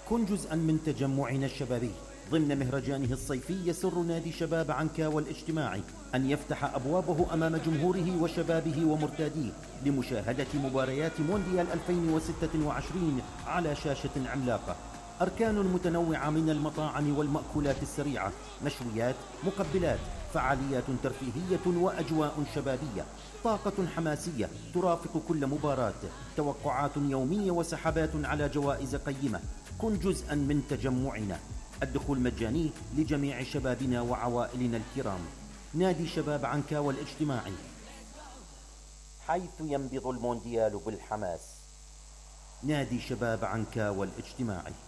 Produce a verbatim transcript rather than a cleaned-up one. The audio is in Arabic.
كن جزءا من تجمعنا الشبابي ضمن مهرجانه الصيفي. يسر نادي شباب عنكاوى الاجتماعي أن يفتح أبوابه أمام جمهوره وشبابه ومرتاديه لمشاهدة مباريات مونديال ألفين وستة وعشرين على شاشة عملاقة. أركان متنوعة من المطاعم والمأكولات السريعة، مشويات، مقبلات، فعاليات ترفيهية وأجواء شبابية، طاقة حماسية ترافق كل مباراة، توقعات يومية وسحبات على جوائز قيمة. كن جزءا من تجمعنا. الدخول مجاني لجميع شبابنا وعوائلنا الكرام. نادي شباب عنكاوى الاجتماعي، حيث ينبض المونديال بالحماس. نادي شباب عنكاوى الاجتماعي.